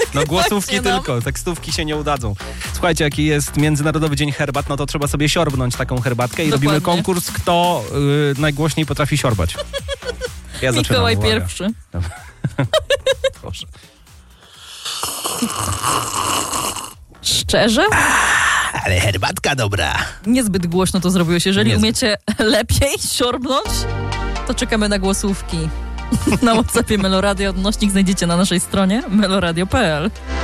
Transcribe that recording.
No głosówki tylko, tekstówki się nie udadzą. Słuchajcie, jaki jest Międzynarodowy Dzień Herbat, no to trzeba sobie siorbnąć taką herbatkę i robimy konkurs, kto najgłośniej potrafi siorbać. Ja zaczynam, Mikołaj pierwszy. Proszę. Szczerze? Ale herbatka dobra. Niezbyt głośno to zrobiłeś. Jeżeli umiecie lepiej siorbnąć, to czekamy na głosówki. Na WhatsAppie Meloradio. Odnośnik znajdziecie na naszej stronie meloradio.pl.